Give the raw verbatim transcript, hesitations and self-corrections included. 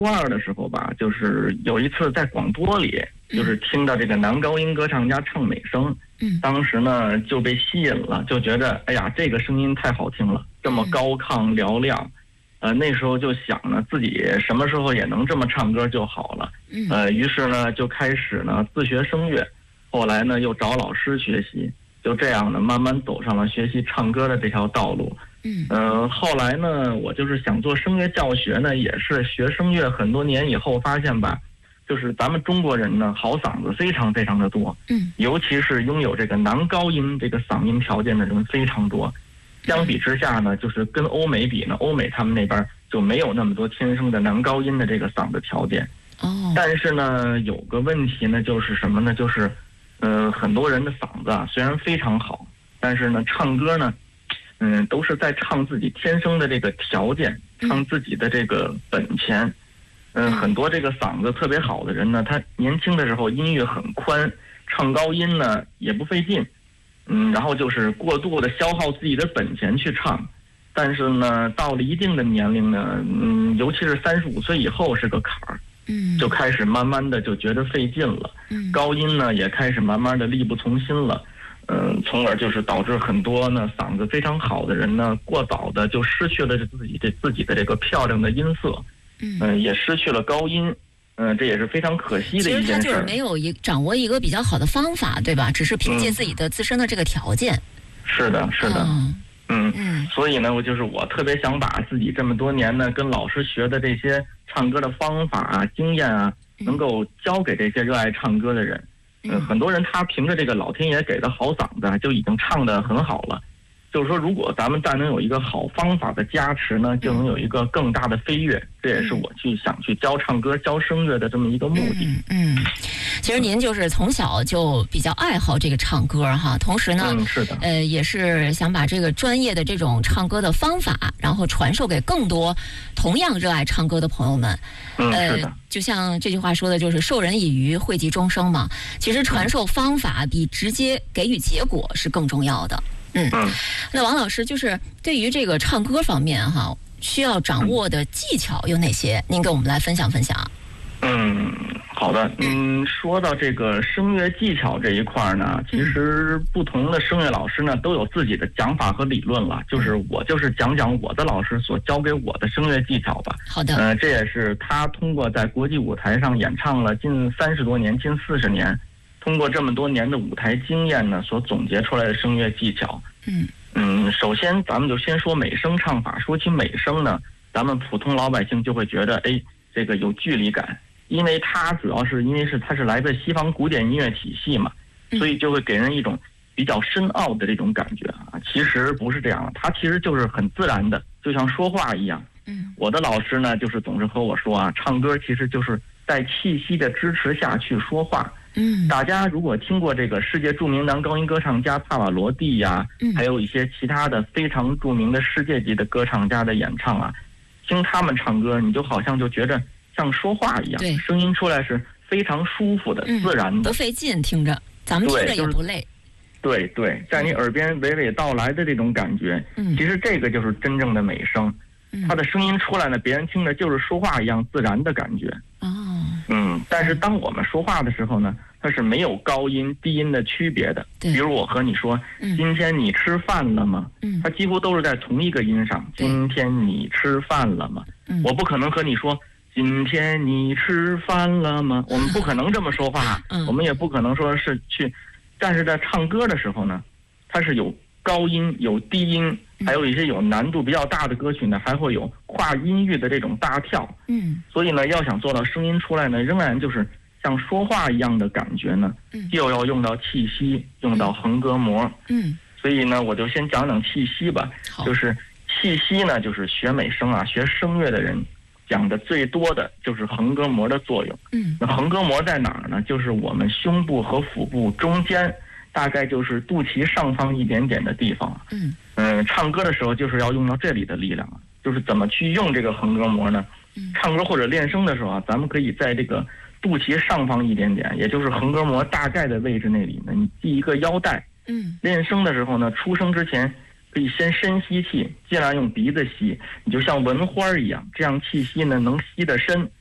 初二的时候吧，就是有一次在广播里，就是听到这个男高音歌唱家唱美声， 嗯， 当时呢就被吸引了，就觉得哎呀，这个声音太好听了，这么高亢嘹亮，呃，那时候就想呢，自己什么时候也能这么唱歌就好了，呃，于是呢就开始呢自学声乐，后来呢又找老师学习，就这样呢慢慢走上了学习唱歌的这条道路。 嗯， 呃，后来呢，我就是想做声乐教学呢，也是学声乐很多年以后发现吧，就是咱们中国人呢，好嗓子非常非常的多， 嗯， 尤其是拥有这个男高音这个嗓音条件的人非常多。相比之下呢，就是跟欧美比呢，欧美他们那边就没有那么多天生的男高音的这个嗓子条件。 哦， 但是呢，有个问题呢，就是什么呢？就是，呃，很多人的嗓子啊虽然非常好，但是呢，唱歌呢。嗯，都是在唱自己天生的这个条件，唱自己的这个本钱。嗯，很多这个嗓子特别好的人呢，他年轻的时候音域很宽，唱高音呢也不费劲。嗯，然后就是过度的消耗自己的本钱去唱，但是呢，到了一定的年龄呢，嗯，尤其是三十五岁以后是个坎儿， 嗯， 就开始慢慢的就觉得费劲了， 嗯， 高音呢也开始慢慢的力不从心了。嗯，从而就是导致很多呢嗓子非常好的人呢，过早的就失去了自己这自己的这个漂亮的音色， 嗯、 呃，也失去了高音，嗯、呃，这也是非常可惜的一件事。 其实他就是没有一掌握一个比较好的方法，对吧？只是凭借自己的自身的这个条件。 嗯、是的，是的， 嗯嗯嗯， 所以呢，我就是我特别想把自己这么多年呢跟老师学的这些唱歌的方法啊、经验啊，能够教给这些热爱唱歌的人。嗯，很多人他凭着这个老天爷给的好嗓子就已经唱得很好了。就是说，如果咱们再能有一个好方法的加持呢，就能有一个更大的飞跃。这也是我去想去教唱歌、教声乐的这么一个目的。 嗯，嗯其实您就是从小就比较爱好这个唱歌哈，同时呢， 嗯，是的， 呃，也是想把这个专业的这种唱歌的方法，然后传授给更多同样热爱唱歌的朋友们。 嗯，是的。 呃，就像这句话说的，就是授人以鱼，惠及终生嘛。其实传授方法比直接给予结果是更重要的。嗯，那王老师就是对于这个唱歌方面哈，需要掌握的技巧有哪些？您给我们来分享分享。 嗯，好的。嗯，说到这个声乐技巧这一块呢，其实不同的声乐老师呢都有自己的讲法和理论了。就是我就是讲讲我的老师所教给我的声乐技巧吧。 好的。 呃，这也是他通过在国际舞台上演唱了近三十多年、近四十年。通过这么多年的舞台经验呢，所总结出来的声乐技巧。 嗯嗯，首先咱们就先说美声唱法。说起美声呢，咱们普通老百姓就会觉得，哎，这个有距离感，因为它主要是因为是它是来自西方古典音乐体系嘛，所以就会给人一种比较深奥的这种感觉啊。其实不是这样的，它其实就是很自然的，就像说话一样。 嗯， 我的老师呢，就是总是和我说啊，唱歌其实就是在气息的支持下去说话。 嗯， 大家如果听过这个世界著名男高音歌唱家帕瓦罗蒂呀、 嗯， 还有一些其他的非常著名的世界级的歌唱家的演唱啊，听他们唱歌，你就好像就觉得像说话一样， 对， 声音出来是非常舒服的、 嗯、 自然的， 不费劲，听着，咱们听着也不累。 对对，在你耳边娓娓道来的这种感觉， 嗯， 其实这个就是真正的美声。 嗯， 他的声音出来呢，别人听着就是说话一样自然的感觉。 哦， 嗯，但是当我们说话的时候呢，它是没有高音低音的区别的。比如我和你说、 嗯、 今天你吃饭了吗、 嗯、 它几乎都是在同一个音上。今天你吃饭了吗、 嗯、 我不可能和你说今天你吃饭了吗，我们不可能这么说话、 嗯、 我们也不可能说是去，但是在唱歌的时候呢，它是有高音有低音，还有一些有难度比较大的歌曲呢，还会有跨音域的这种大跳。 嗯， 所以呢，要想做到声音出来呢，仍然就是像说话一样的感觉呢， 嗯， 又要用到气息，用到横膈膜。 嗯， 所以呢，我就先讲讲气息吧。就是气息呢，就是学美声啊，学声乐的人讲的最多的就是横膈膜的作用。 嗯， 那横膈膜在哪儿呢？就是我们胸部和腹部中间。大概就是肚脐上方一点点的地方。 嗯嗯，唱歌的时候就是要用到这里的力量啊，就是怎么去用这个横膈膜呢？ 嗯， 唱歌或者练声的时候啊，咱们可以在这个肚脐上方一点点，也就是横膈膜大概的位置那里呢，你系一个腰带。 嗯， 练声的时候呢，出声之前可以先深吸气，尽量用鼻子吸，你就像闻花一样，这样气息呢能吸得深，